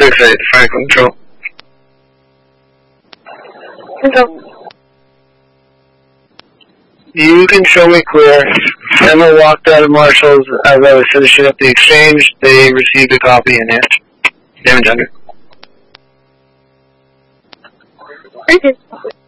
6-8, Franklin Control. Control. You can show me clear. Emma walked out of Marshall's as I was finishing up the exchange. They received a copy in hand. Damage under. Very good.